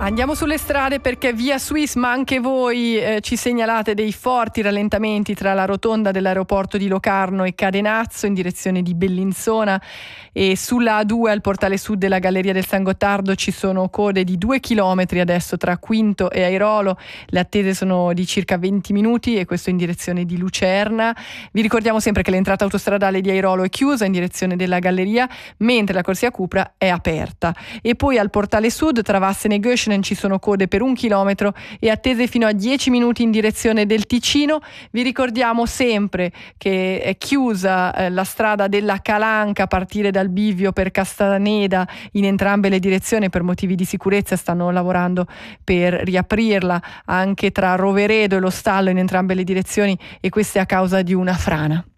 Andiamo sulle strade perché via Swiss, ma anche voi ci segnalate dei forti rallentamenti tra la rotonda dell'aeroporto di Locarno e Cadenazzo in direzione di Bellinzona, e sulla A2 al portale sud della Galleria del San Gottardo ci sono code di 2 chilometri adesso tra Quinto e Airolo. Le attese sono di circa 20 minuti e questo in direzione di Lucerna. Vi ricordiamo sempre che l'entrata autostradale di Airolo è chiusa in direzione della Galleria, mentre la corsia Cupra è aperta. E poi al portale sud tra Vassene e Göschenen ci sono code per 1 chilometro e attese fino a 10 minuti in direzione del Ticino. Vi ricordiamo sempre che è chiusa la strada della Calanca a partire dal bivio per Castaneda in entrambe le direzioni per motivi di sicurezza. Stanno lavorando per riaprirla anche tra Roveredo e lo Stallo in entrambe le direzioni, e questo è a causa di una frana.